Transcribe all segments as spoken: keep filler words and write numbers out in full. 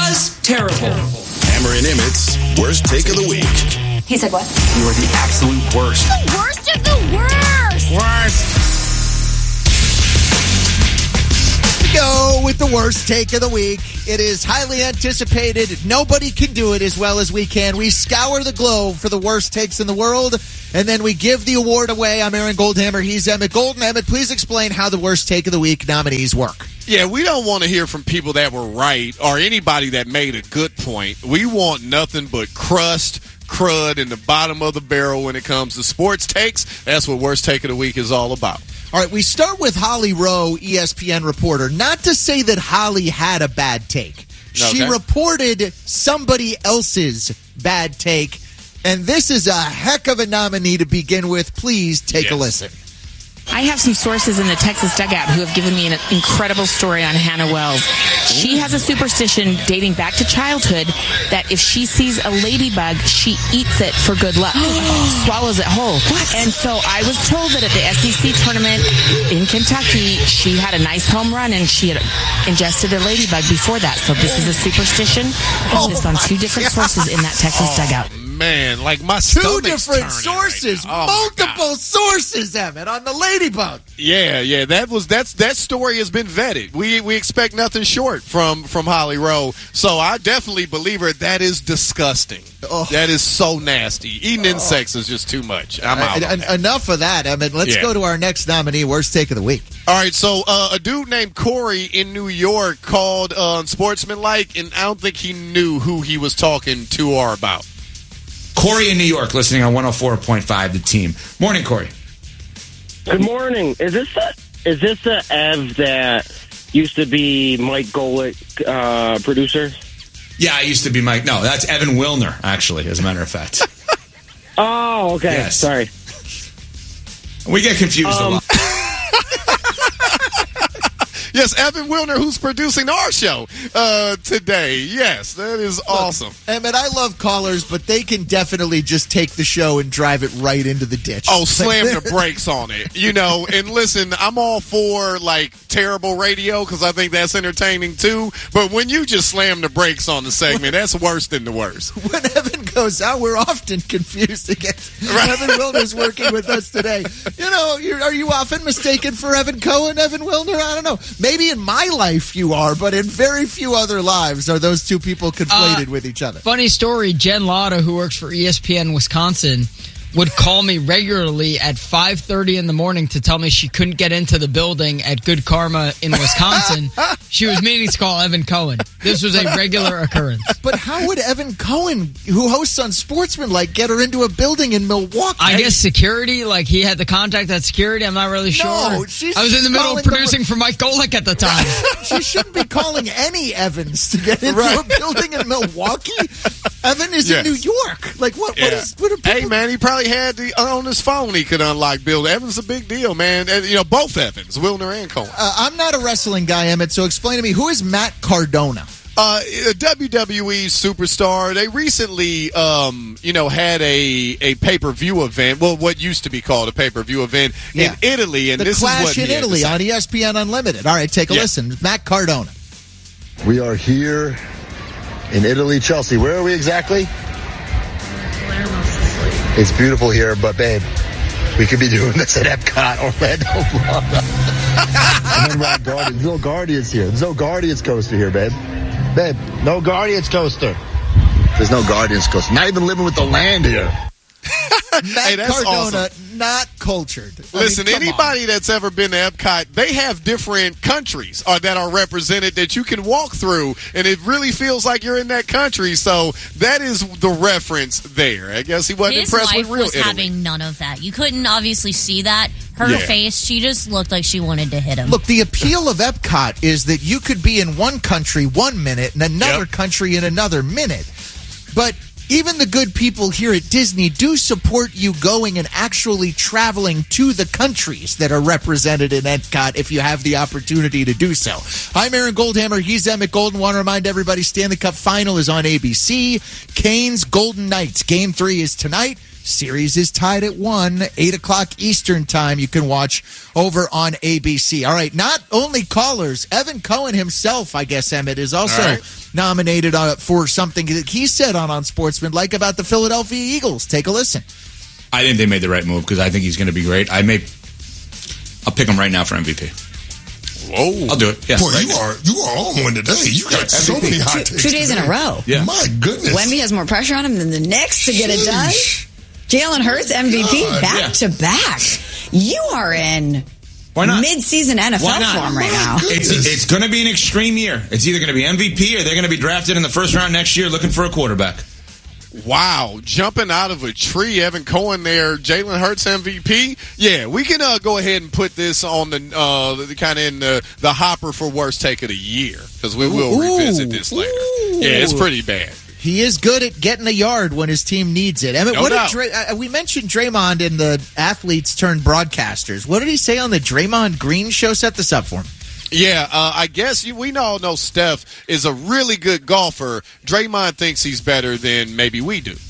was terrible. terrible. Hammer and Emmett's worst take of the week. He said what? You are the absolute worst. The worst of the worst. Worst. Go with the worst take of the week. It is highly anticipated. Nobody can do it as well as we can. We scour the globe for the worst takes in the world, and then we give the award away. I'm Aaron Goldhammer. He's Emmett Golden. Emmett, please explain how the worst take of the week nominees work. Yeah, we don't want to hear from people that were right or anybody that made a good point. We want nothing but crust, crud in the bottom of the barrel when it comes to sports takes. That's what worst take of the week is all about. All right, we start with Holly Rowe, E S P N reporter. Not to say that Holly had a bad take. She Okay. reported somebody else's bad take, and this is a heck of a nominee to begin with. Please take Yes. a listen. I have some sources in the Texas dugout who have given me an incredible story on Hannah Wells. She has a superstition dating back to childhood that if she sees a ladybug, she eats it for good luck, swallows it whole. What? And so I was told that at the S E C tournament in Kentucky, she had a nice home run and she had ingested a ladybug before that. So this is a superstition. It's just on two different sources in that Texas dugout. Man, like my Two stomach's different turning sources, right now. Oh, my multiple God. sources, Emmett, on the ladybug. Yeah, yeah, that was that's that story has been vetted. We we expect nothing short from from Holly Rowe. So I definitely believe her. That is disgusting. Oh. That is so nasty. Eating Oh. insects is just too much. I'm out. Uh, on en- that. enough of that, Emmett. Let's Yeah. go to our next nominee, worst take of the week. All right, so uh, a dude named Corey in New York called uh, Sportsmanlike, and I don't think he knew who he was talking to or about. Corey in New York, listening on one oh four point five, The Team. Morning, Corey. Good morning. Is this a, is this the Ev that used to be Mike Golick uh, producer? Yeah, I used to be Mike. No, that's Evan Wilner, actually, as a matter of fact. Oh, okay. Yes. Sorry. We get confused a Um, lot. Yes, Evan Wilner, who's producing our show uh, today. Yes, that is awesome. Emmett, I love callers, but they can definitely just take the show and drive it right into the ditch. Oh, slam the brakes on it. You know, and listen, I'm all for, like, terrible radio because I think that's entertaining, too. But when you just slam the brakes on the segment, that's worse than the worst. When Evan goes out, we're often confused again. Right. Evan Wilner's working with us today. You know, you're, are you often mistaken for Evan Cohen, Evan Wilner? I don't know. Maybe in my life you are, but in very few other lives are those two people conflated Uh, with each other. Funny story, Jen Latta, who works for E S P N Wisconsin, would call me regularly at five thirty in the morning to tell me she couldn't get into the building at Good Karma in Wisconsin. She was meaning to call Evan Cohen. This was a regular occurrence. But how would Evan Cohen, who hosts on Sportsmanlike, get her into a building in Milwaukee? I guess security, like he had the contact at security. I'm not really sure. No, she's I was in the middle of calling the- producing for Mike Golick at the time. She shouldn't be calling any Evans to get into Right. a building in Milwaukee. Evan is Yes. in New York. Like, what? What Yeah. is? What are people? Hey, man, he probably had the on his phone he could unlock Bill. Evans a big deal, man. And, you know, both Evans, Wilner and Cohen. Uh, I'm not a wrestling guy, Emmett. So explain to me, who is Matt Cardona? Uh, a W W E superstar. They recently, um, you know, had a, a pay-per-view event. Well, what used to be called a pay-per-view event Yeah. in Italy. And The this Clash is what he in had to Italy say. on E S P N Unlimited. All right, take a Yeah. listen. Matt Cardona. We are here in Italy, Chelsea. Where are we exactly? It's beautiful here, but babe, we could be doing this at Epcot, Orlando, Florida. And then we're at Guardians. There's no Guardians here. There's no Guardians coaster here, babe. Babe, no Guardians coaster. There's no Guardians coaster. Not even living with the land here. Matt Hey, that's Cardona, awesome. not cultured. I mean, Listen, come on. anybody that's ever been to Epcot, they have different countries uh, that are represented that you can walk through, and it really feels like you're in that country. So that is the reference there. I guess he wasn't His impressed wife with real was Italy. having none of that. You couldn't obviously see that. Her Yeah. face, she just looked like she wanted to hit him. Look, the appeal of Epcot is that you could be in one country one minute and another Yep. country in another minute. But even the good people here at Disney do support you going and actually traveling to the countries that are represented in Epcot if you have the opportunity to do so. I'm Aaron Goldhammer. He's Emmett Golden. Want to remind everybody, Stanley Cup Final is on A B C. Canes Golden Knights. Game three is tonight. Series is tied at one, eight o'clock Eastern time. You can watch over on A B C. All right, not only callers, Evan Cohen himself, I guess, Emmett, is also right. nominated uh, for something that he said on Unsportsmanlike about the Philadelphia Eagles. Take a listen. I think they made the right move because I think he's going to be great. I may, I'll pick him right now for M V P. Whoa. I'll do it. Yes, Boy, right you now. are you are on one today. You got so M V P. many hot Two, takes. two days today. in a row. Yeah. My goodness. Wemby has more pressure on him than the Knicks to get it done. Sheesh. Jalen Hurts M V P God, back yeah. to back. You are in Why not? mid-season N F L Why not? form right now. It's it's going to be an extreme year. It's either going to be M V P or they're going to be drafted in the first round next year looking for a quarterback. Wow, jumping out of a tree, Evan Cohen there, Jalen Hurts M V P. Yeah, we can uh, go ahead and put this on the, uh, the kind of in the, the hopper for worst take of the year because we will Ooh. revisit this later. Ooh. Yeah, it's pretty bad. He is good at getting a yard when his team needs it. Emmett, No what doubt. did Dray- uh, we mentioned Draymond and the athletes turned broadcasters. What did he say on the Draymond Green show? Set this up for him. Yeah, uh, I guess you, we all know Steph is a really good golfer. Draymond thinks he's better than maybe we do.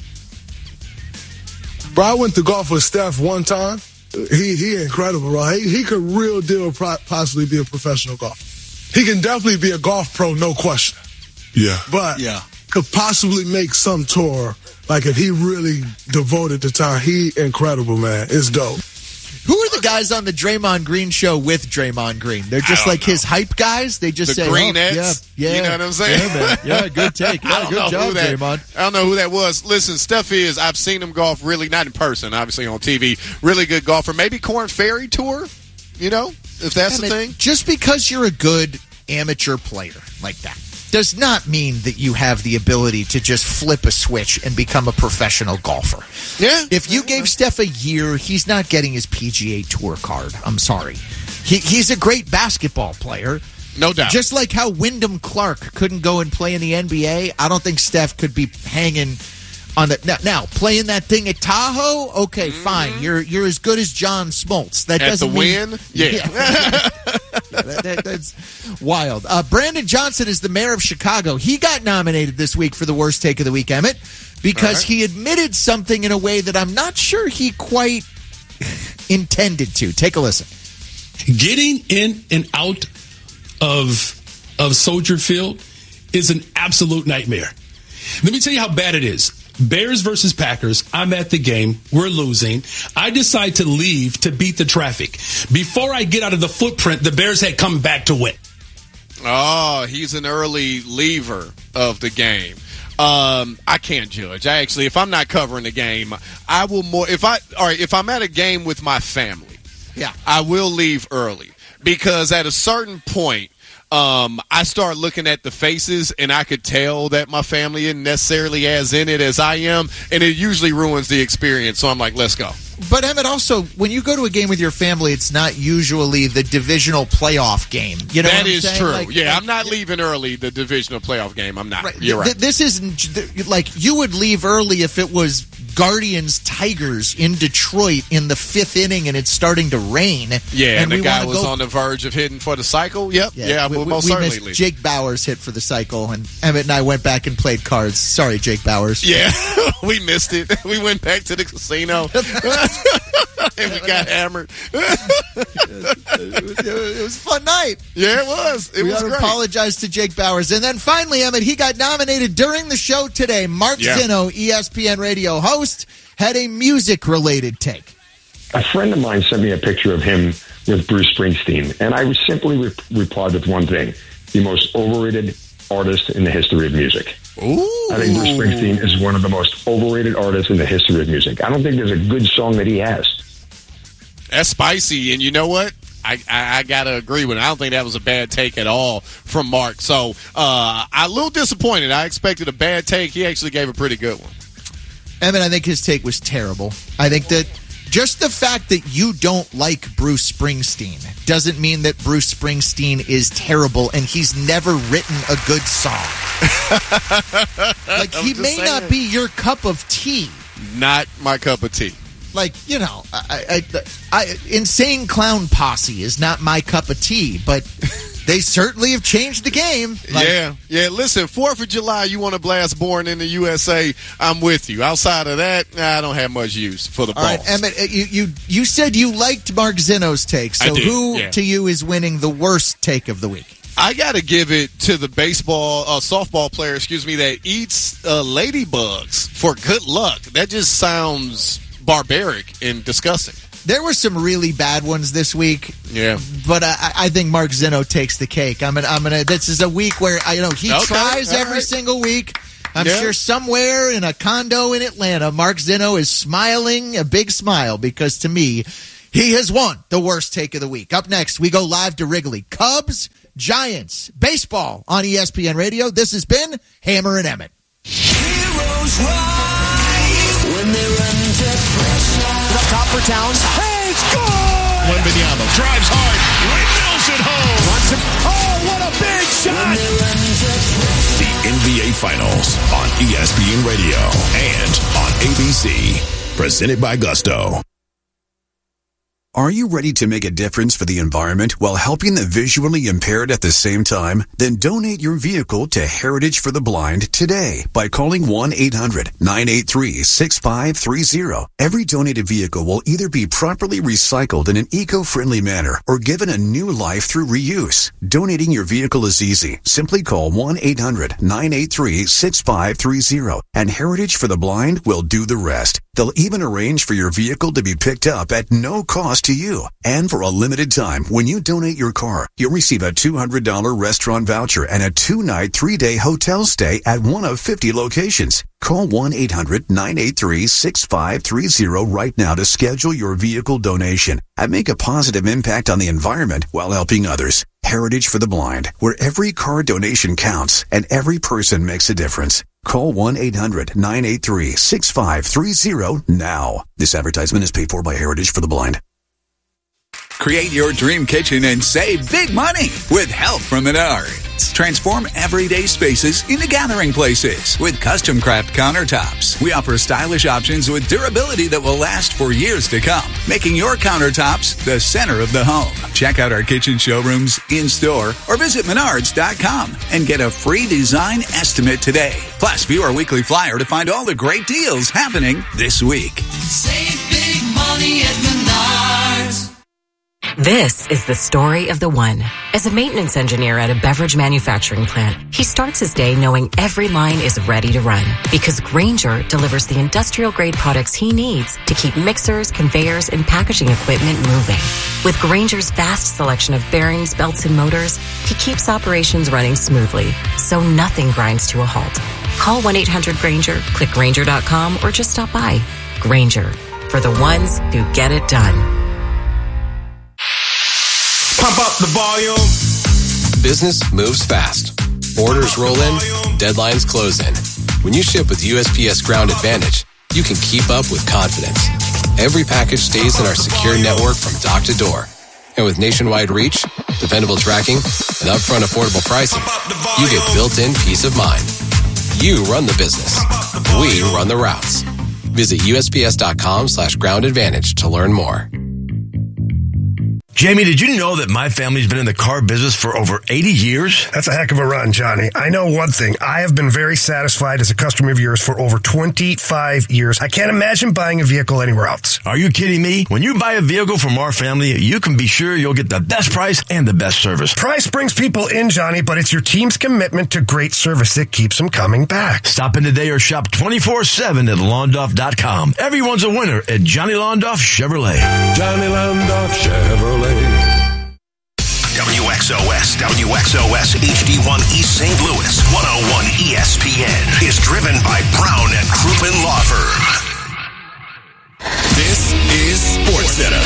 Bro, I went to golf with Steph one time. He he incredible, bro. He, he could real deal pro- possibly be a professional golfer. He can definitely be a golf pro, no question. Yeah. But yeah. could possibly make some tour. Like if he really devoted the time, he incredible, man. It's dope. Who are the guys on the Draymond Green show with Draymond Green? They're just like know. his hype guys. They just the say, Greenettes, oh, yeah, yeah, you know what I'm saying? Yeah, man. Yeah, good take. Yeah, I don't good know job, who that, Draymond. I don't know who that was. Listen, Steph is, I've seen him golf really, not in person, obviously on T V. Really good golfer. Maybe Corn Ferry Tour, you know, if that's yeah, the man, thing. Just because you're a good amateur player like that does not mean that you have the ability to just flip a switch and become a professional golfer. Yeah. If you gave Steph a year, he's not getting his P G A Tour card. I'm sorry. He, he's a great basketball player. No doubt. Just like how Wyndham Clark couldn't go and play in the N B A, I don't think Steph could be hanging on the now, now playing that thing at Tahoe. Okay, mm-hmm. fine. You're you're as good as John Smoltz. That at doesn't the mean, win. Yeah, yeah. that, that, that's wild. Uh, Brandon Johnson is the mayor of Chicago. He got nominated this week for the worst take of the week, Emmett, because right. he admitted something in a way that I'm not sure he quite intended to. Take a listen. Getting in and out of of Soldier Field is an absolute nightmare. Let me tell you how bad it is. Bears versus Packers. I'm at the game. We're losing. I decide to leave to beat the traffic. Before I get out of the footprint, the Bears had come back to win. Oh, he's an early leaver of the game. Um, I can't judge. I actually, if I'm not covering the game, I will more. If I all right, if I'm at a game with my family, yeah, I will leave early because at a certain point. Um, I start looking at the faces, and I could tell that my family isn't necessarily as in it as I am, and it usually ruins the experience. So I'm like, let's go. But, Emmett, also, when you go to a game with your family, it's not usually the divisional playoff game. You know that what I'm is saying? true. Like, yeah, like, I'm not leaving early the divisional playoff game. I'm not. Right. You're right. This isn't like you would leave early if it was Guardians Tigers in Detroit in the fifth inning and it's starting to rain. Yeah, and, and the guy was go- on the verge of hitting for the cycle. Yep. Yeah, yeah we, we'll we, most we certainly missed leave. Jake Bowers hit for the cycle, and Emmett and I went back and played cards. Sorry, Jake Bowers. Yeah, we missed it. We went back to the casino. And we got hammered. It was a fun night. Yeah, it was. It we was gotta great. apologize to Jake Bowers. And then finally, Emmett, he got nominated during the show today. Mark Yeah. Zinno, E S P N radio host, had a music-related take. A friend of mine sent me a picture of him with Bruce Springsteen, and I simply re- replied with one thing: the most overrated artist in the history of music. Ooh. I think Bruce Springsteen is one of the most overrated artists in the history of music. I don't think there's a good song that he has. That's spicy, and you know what? I, I, I got to agree with it. I don't think that was a bad take at all from Mark. So uh, I'm a little disappointed. I expected a bad take. He actually gave a pretty good one. Emmett, I think his take was terrible. I think that just the fact that you don't like Bruce Springsteen doesn't mean that Bruce Springsteen is terrible and he's never written a good song. Like, he may saying. not be your cup of tea. Not my cup of tea. Like, you know, I, I, I, Insane Clown Posse is not my cup of tea, but They certainly have changed the game. Like, yeah, yeah. Listen, fourth of July, you want to blast Born in the U S A, I'm with you. Outside of that, I don't have much use for the all boss. right, Emmett, you, you you said you liked Mark Zeno's take. So I did, who yeah. to you is winning the worst take of the week? I got to give it to the baseball, uh, softball player, excuse me, that eats uh, ladybugs for good luck. That just sounds barbaric and disgusting. There were some really bad ones this week. Yeah, but I, I think Mark Zeno takes the cake. I'm gonna, I'm gonna. This is a week where I you know he Okay, tries all every right. single week. I'm Yeah. sure somewhere in a condo in Atlanta, Mark Zeno is smiling a big smile because to me, he has won the worst take of the week. Up next, we go live to Wrigley. Cubs, Giants, baseball on E S P N Radio. This has been Hammer and Emmett. Heroes rise when they run to pressure. Up top for Towns. Hey, score! Wembanyama drives hard. Windmills it home. Wants him. Oh, what a big shot! The N B A Finals on E S P N Radio and on A B C. Presented by Gusto. Are you ready to make a difference for the environment while helping the visually impaired at the same time? Then donate your vehicle to Heritage for the Blind today by calling one eight hundred nine eight three six five three zero. Every donated vehicle will either be properly recycled in an eco-friendly manner or given a new life through reuse. Donating your vehicle is easy. Simply call one eight hundred nine eight three six five three zero and Heritage for the Blind will do the rest. They'll even arrange for your vehicle to be picked up at no cost to you. And for a limited time, when you donate your car, you'll receive a two hundred dollars restaurant voucher and a two-night, three-day hotel stay at one of fifty locations. Call one eight hundred nine eight three six five three zero right now to schedule your vehicle donation and make a positive impact on the environment while helping others. Heritage for the Blind, where every car donation counts and every person makes a difference. Call one eight hundred nine eight three six five three zero now. This advertisement is paid for by Heritage for the Blind. Create your dream kitchen and save big money with help from Menards. Transform everyday spaces into gathering places with custom craft countertops. We offer stylish options with durability that will last for years to come, making your countertops the center of the home. Check out our kitchen showrooms in-store or visit menards dot com and get a free design estimate today. Plus, view our weekly flyer to find all the great deals happening this week. Save big money at Menards. This is the story of the one. As a maintenance engineer at a beverage manufacturing plant, he starts his day knowing every line is ready to run because Grainger delivers the industrial-grade products he needs to keep mixers, conveyors, and packaging equipment moving. With Grainger's vast selection of bearings, belts, and motors, he keeps operations running smoothly, so nothing grinds to a halt. Call one eight hundred Grainger, click Grainger dot com, or just stop by. Grainger, for the ones who get it done. Pump up the volume. Business moves fast. Orders roll in, deadlines close in. When you ship with U S P S Ground Advantage, you can keep up with confidence. Every package stays in our secure network from dock to door. And with nationwide reach, dependable tracking, and upfront affordable pricing, you get built-in peace of mind. You run the business. We run the routes. Visit U S P S dot com slash ground advantage to learn more. Jamie, did you know that my family's been in the car business for over eighty years? That's a heck of a run, Johnny. I know one thing. I have been very satisfied as a customer of yours for over twenty-five years. I can't imagine buying a vehicle anywhere else. Are you kidding me? When you buy a vehicle from our family, you can be sure you'll get the best price and the best service. Price brings people in, Johnny, but it's your team's commitment to great service that keeps them coming back. Stop in today or shop twenty-four seven at Londoff dot com. Everyone's a winner at Johnny Londoff Chevrolet. Johnny Londoff Chevrolet. W X O S, W X O S H D one East Saint Louis, one oh one E S P N is driven by Brown and Crouppen Law Firm. This is SportsCenter.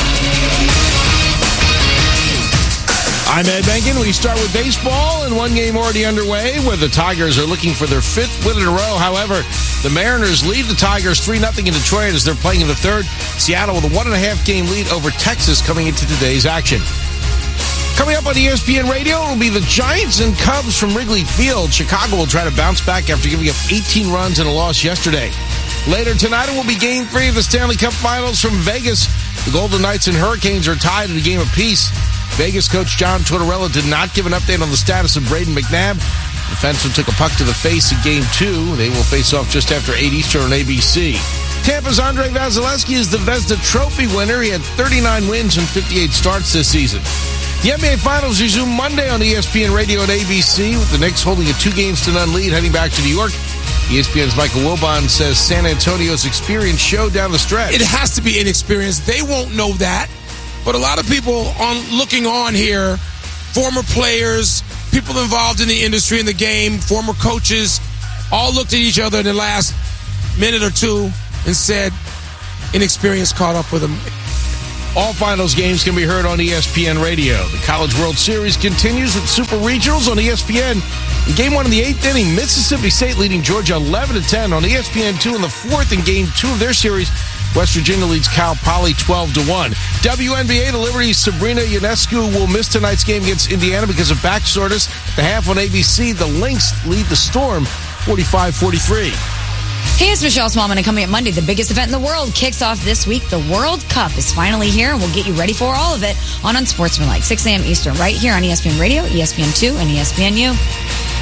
I'm Ed Benkin. We start with baseball, and one game already underway where the Tigers are looking for their fifth win in a row. However, the Mariners lead the Tigers three nothing in Detroit as they're playing in the third. Seattle with a one and a half game lead over Texas coming into today's action. Coming up on E S P N Radio, it will be the Giants and Cubs from Wrigley Field. Chicago will try to bounce back after giving up eighteen runs in a loss yesterday. Later tonight, it will be Game three of the Stanley Cup Finals from Vegas. The Golden Knights and Hurricanes are tied at a game apiece. Vegas coach John Tortorella did not give an update on the status of Braden McNabb. The defenseman took a puck to the face in Game two. They will face off just after eight Eastern on A B C. Tampa's Andre Vasilevsky is the Vezina Trophy winner. He had thirty-nine wins and fifty-eight starts this season. The N B A Finals resume Monday on E S P N Radio and A B C, with the Knicks holding a two games to none lead heading back to New York. E S P N's Michael Wilbon says San Antonio's experience showed down the stretch. It has to be inexperience. They won't know that. But a lot of people on looking on here, former players, people involved in the industry, in the game, former coaches, all looked at each other in the last minute or two and said, inexperience caught up with them. All finals games can be heard on E S P N Radio. The College World Series continues with Super Regionals on E S P N. In Game one of the eighth inning, Mississippi State leading Georgia eleven to ten. On E S P N two in the fourth in Game two of their series, West Virginia leads Cal Poly twelve to one. W N B A, the Liberty's Sabrina Ionescu will miss tonight's game against Indiana because of back soreness. At the half on A B C, the Lynx lead the Storm forty-five forty-three. Hey, it's Michelle Smallman, and coming up Monday, the biggest event in the world kicks off this week. The World Cup is finally here, and we'll get you ready for all of it on Unsportsmanlike, six a.m. Eastern, right here on E S P N Radio, E S P N two, and E S P N U.